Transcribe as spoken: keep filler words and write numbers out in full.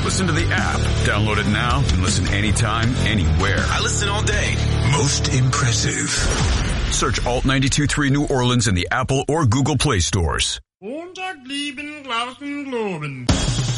Listen to the app. Download it now and listen anytime, anywhere. I listen all day. Most impressive. Search Alt ninety-two point three New Orleans in the Apple or Google Play stores. Montag lieben Glauben Globen.